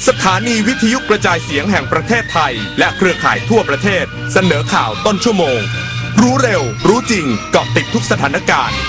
สถานีวิทยุกระจายเสียงแห่งประเทศไทยและเครือข่ายทั่วประเทศเสนอข่าวต้นชั่วโมงรู้เร็วรู้จริงเกาะติดทุกสถานการณ์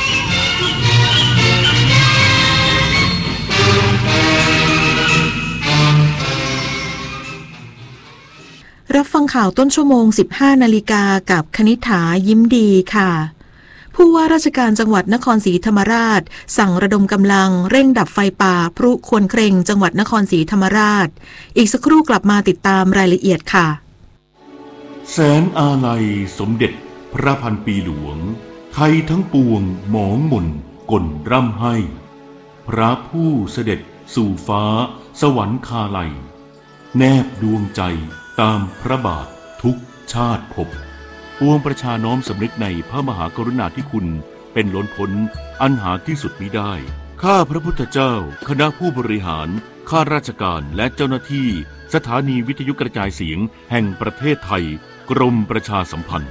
รับฟังข่าวต้นชั่วโมง 15 นาฬิกากับคณิษฐายิ้มดีค่ะผู้ว่าราชการจังหวัดนครศรีธรรมราชสั่งระดมกำลังเร่งดับไฟป่าพลุควนเครงจังหวัดนครศรีธรรมราชอีกสักครู่กลับมาติดตามรายละเอียดค่ะแสนอาลัยสมเด็จพระพันปีหลวงไทยทั้งปวงหมองหม่นก่นร่ำให้พระผู้เสด็จสู่ฟ้าสวรรคาลัยแนบดวงใจตามพระบาททุกชาติภพปวงประชาน้อมสำนึกในพระมหากรุณาธิคุณเป็นล้นพ้นอันหาที่สุดมิได้ข้าพระพุทธเจ้าคณะผู้บริหารข้าราชการและเจ้าหน้าที่สถานีวิทยุกระจายเสียงแห่งประเทศไทยกรมประชาสัมพันธ์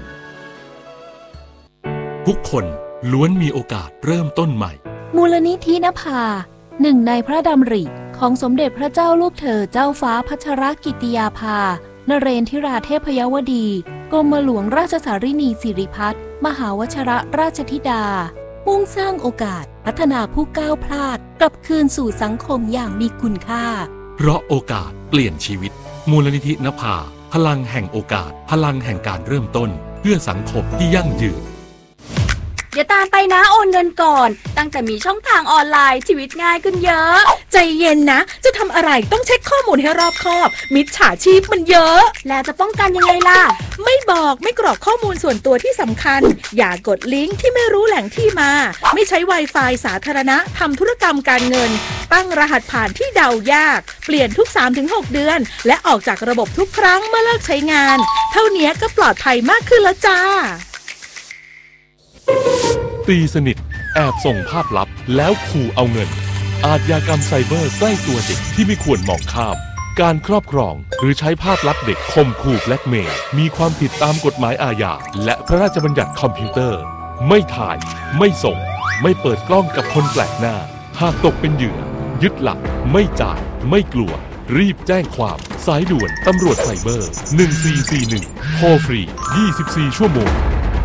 ทุกคนล้วนมีโอกาสเริ่มต้นใหม่มูลนิธินภาหนึ่งในพระดำริของสมเด็จพระเจ้าลูกเธอเจ้าฟ้าพัชรกิติยาภานเรนทิราเทพยวดีกรมหลวงราชสารินีสิริพัฒน์มหาวชิรราชธิดามุ่งสร้างโอกาสพัฒนาผู้ก้าวพลาดกลับคืนสู่สังคมอย่างมีคุณค่าเพราะโอกาสเปลี่ยนชีวิตมูลนิธินภาพลังแห่งโอกาสพลังแห่งการเริ่มต้นเพื่อสังคมที่ยั่งยืนเดี๋ยวตามไปนะโอนเงินก่อนตั้งแต่มีช่องทางออนไลน์ชีวิตง่ายขึ้นเยอะใจเย็นนะจะทำอะไรต้องเช็คข้อมูลให้รอบคอบมิจฉาชีพมันเยอะแล้วจะป้องกันยังไงล่ะไม่บอกไม่กรอกข้อมูลส่วนตัวที่สำคัญอย่ากดลิงก์ที่ไม่รู้แหล่งที่มาไม่ใช้ Wi-Fi สาธารณะทำธุรกรรมการเงินตั้งรหัสผ่านที่เดายากเปลี่ยนทุก 3-6 เดือนและออกจากระบบทุกครั้งเมื่อเลิกใช้งานเท่านี้ก็ปลอดภัยมากขึ้นแล้วจ้าตีสนิทแอบส่งภาพลับแล้วขู่เอาเงินอาชญากรรมไซเบอร์ใกล้ตัวเด็กที่ไม่ควรมองข้ามการครอบครองหรือใช้ภาพลับเด็กข่มขู่แบล็กเมย์มีความผิดตามกฎหมายอาญาและพระราชบัญญัติคอมพิวเตอร์ไม่ถ่ายไม่ส่งไม่เปิดกล้องกับคนแปลกหน้าหากตกเป็นเหยื่อยึดหลักไม่จ่ายไม่กลัวรีบแจ้งความสายด่วนตำรวจไซเบอร์1441โทรฟรี24ชั่วโมง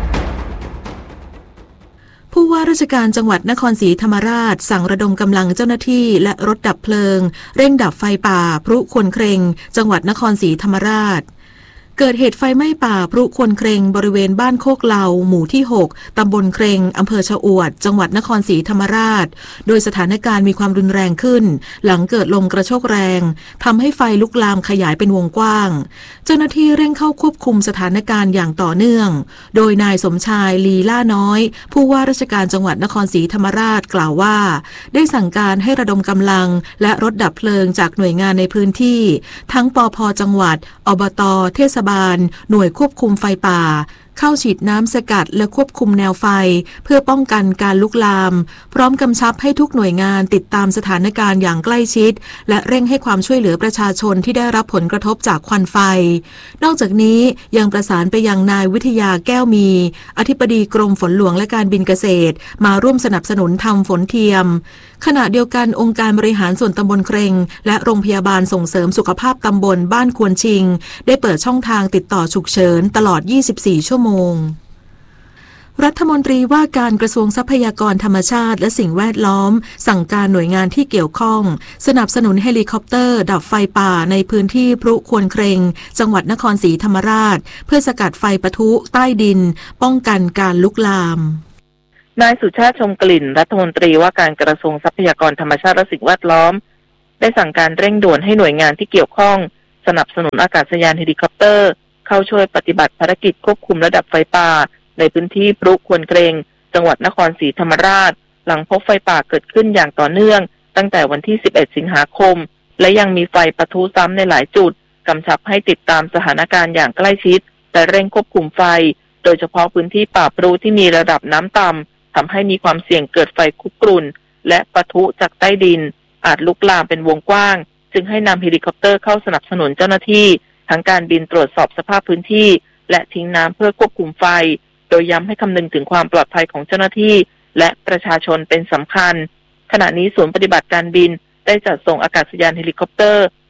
ผู้ว่าราชการจังหวัดนครศรีธรรมราชสั่งระดมกำลังเจ้าหน้าที่และรถดับเพลิงเร่งดับไฟป่าพลุควนเครงจังหวัดนครศรีธรรมราชเกิดเหตุไฟไหม้ป่าพลุควนเครงบริเวณบ้านโคกเหลาหมู่ที่6ตำบลเครงอำเภอชะอวดจังหวัดนครศรีธรรมราชโดยสถานการณ์มีความรุนแรงขึ้นหลังเกิดลมกระโชกแรงทำให้ไฟลุกลามขยายเป็นวงกว้างเจ้าหน้าที่เร่งเข้าควบคุมสถานการณ์อย่างต่อเนื่องโดยนายสมชายลีล่าน้อยผู้ว่าราชการจังหวัดนครศรีธรรมราชกล่าวว่าได้สั่งการให้ระดมกำลังและรถดับเพลิงจากหน่วยงานในพื้นที่ทั้งปภ.จังหวัดอบต.เทศบาลหน่วยควบคุมไฟป่าเข้าฉีดน้ำสกัดและควบคุมแนวไฟเพื่อป้องกันการลุกลามพร้อมกำชับให้ทุกหน่วยงานติดตามสถานการณ์อย่างใกล้ชิดและเร่งให้ความช่วยเหลือประชาชนที่ได้รับผลกระทบจากควันไฟนอกจากนี้ยังประสานไปยังนายวิทยาแก้วมีอธิบดีกรมฝนหลวงและการบินเกษตรมาร่วมสนับสนุนทำฝนเทียมขณะเดียวกันองค์การบริหารส่วนตำบลเครงและโรงพยาบาลส่งเสริมสุขภาพตำบลบ้านควนชิงได้เปิดช่องทางติดต่อฉุกเฉินตลอด24ชั่วโมงรัฐมนตรีว่าการกระทรวงทรัพยากรธรรมชาติและสิ่งแวดล้อมสั่งการหน่วยงานที่เกี่ยวข้องสนับสนุนเฮลิคอปเตอร์ดับไฟป่าในพื้นที่พลุควนเครงจังหวัดนครศรีธรรมราชเพื่อสกัดไฟปะทุใต้ดินป้องกันการลุกลามนายสุชาติชมกลิ่นรัฐมนตรีว่าการกระทรวงทรัพยากรธรรมชาติและสิ่งแวดล้อมได้สั่งการเร่งด่วนให้หน่วยงานที่เกี่ยวข้องสนับสนุนอากาศยานเฮลิคอปเตอร์เข้าช่วยปฏิบัติภารกิจควบคุมระดับไฟป่าในพื้นที่พลุควนเครงจังหวัดนครศรีธรรมราชหลังพบไฟป่าเกิดขึ้นอย่างต่อเนื่องตั้งแต่วันที่11สิงหาคมและยังมีไฟปะทุซ้ำในหลายจุดกำชับให้ติดตามสถานการณ์อย่างใกล้ชิดและเร่งควบคุมไฟโดยเฉพาะพื้นที่ป่าพลูที่มีระดับน้ำต่ำทำให้มีความเสี่ยงเกิดไฟคุกรุ่นและปะทุจากใต้ดินอาจลุกลามเป็นวงกว้างจึงให้นำเฮลิคอปเตอร์เข้าสนับสนุนเจ้าหน้าที่ทั้งการบินตรวจสอบสภาพพื้นที่และทิ้งน้ำเพื่อควบคุมไฟโดยย้ำให้คำนึงถึงความปลอดภัยของเจ้าหน้าที่และประชาชนเป็นสำคัญขณะนี้ศูนย์ปฏิบัติการบินได้จัดส่งอากาศยานเฮลิคอปเตอร์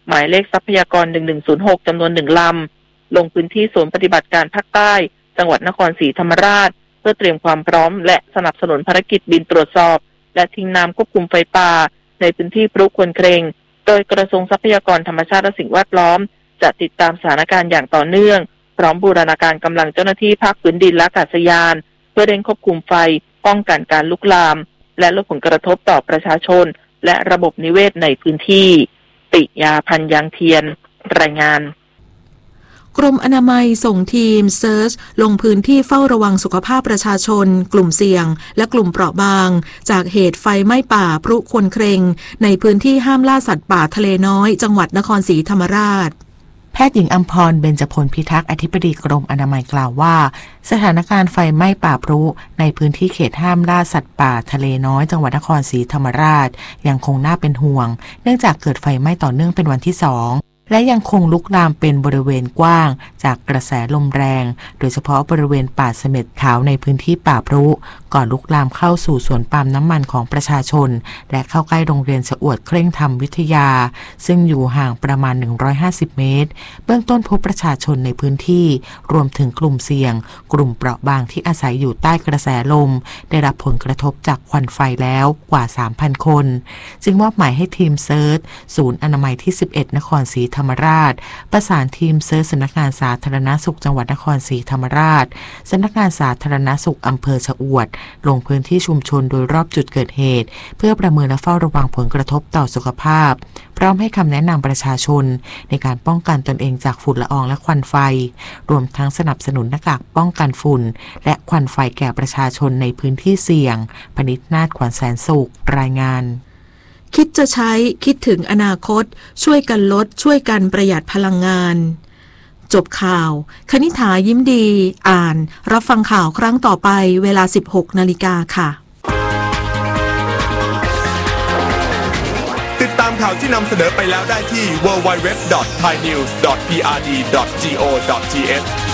หมายเลขทรัพยากร1106จำนวน1ลำลงพื้นที่ศูนย์ปฏิบัติการภาคใต้จังหวัดนครศรีธรรมราชเพื่อเตรียมความพร้อมและสนับสนุนภารกิจบินตรวจสอบและทิ้งน้ำควบคุมไฟป่าในพื้นที่พรุควนเครงโดยกระทรวงทรัพยากรธรรมชาติและสิ่งแวดล้อมจะติดตามสถานการณ์อย่างต่อเนื่องพร้อมบูรณาการกำลังเจ้าหน้าที่ภาคพื้นดินและอากาศยานเพื่อเร่งควบคุมไฟป้องกันการลุกลามและลดผลกระทบต่อประชาชนและระบบนิเวศในพื้นที่ปิยาพันธ์ยางเทียนรายงานกรมอนามัยส่งทีมเซิร์ชลงพื้นที่เฝ้าระวังสุขภาพประชาชนกลุ่มเสี่ยงและกลุ่มเปราะบางจากเหตุไฟไหม้ป่าพรุควนเครงในพื้นที่ห้ามล่าสัตว์ป่าทะเลน้อยจังหวัดนครศรีธรรมราชแพทย์หญิงอัมพรเบญจพลพิทักษ์อธิบดีกรมอนามัยกล่าวว่าสถานการณ์ไฟไหม้ป่าพรุในพื้นที่เขตห้ามล่าสัตว์ป่าทะเลน้อยจังหวัดนครศรีธรรมราชยังคงน่าเป็นห่วงเนื่องจากเกิดไฟไหม้ต่อเนื่องเป็นวันที่2และยังคงลุกลามเป็นบริเวณกว้างจากกระแสลมแรงโดยเฉพาะบริเวณป่าเสม็ดขาวในพื้นที่ป่าพรุก่อนลุกลามเข้าสู่สวนปาล์มน้ำมันของประชาชนและเข้าใกล้โรงเรียนสะอวดเคร่งธรรมวิทยาซึ่งอยู่ห่างประมาณ150เมตรเบื้องต้นพบประชาชนในพื้นที่รวมถึงกลุ่มเสี่ยงกลุ่มเปราะบางที่อาศัยอยู่ใต้กระแสลมได้รับผลกระทบจากควันไฟแล้วกว่า 3,000 คนจึงมอบหมายให้ทีมเซิร์ชศูนย์อนามัยที่11นครศรีธรรมราชประสานทีมเซิร์ชสำนักงานสาธารณสุขจังหวัดนครศรีธรรมราชสำนักงานสาธารณสุขอำเภอชะอวดลงพื้นที่ชุมชนโดยรอบจุดเกิดเหตุเพื่อประเมินและเฝ้าระวังผลกระทบต่อสุขภาพพร้อมให้คำแนะนำประชาชนในการป้องกันตนเองจากฝุ่นละอองและควันไฟรวมทั้งสนับสนุนหน้ากากป้องกันฝุ่นและควันไฟแก่ประชาชนในพื้นที่เสี่ยงพนิษฐ์นาฏขวัญแสนสุขรายงานคิดจะใช้คิดถึงอนาคตช่วยกันลดช่วยกันประหยัดพลังงานจบข่าวคณิษฐายิ้มดีอ่านรับฟังข่าวครั้งต่อไปเวลา 16 นาฬิกาค่ะติดตามข่าวที่นำเสนอไปแล้วได้ที่ www.thainews.prd.go.th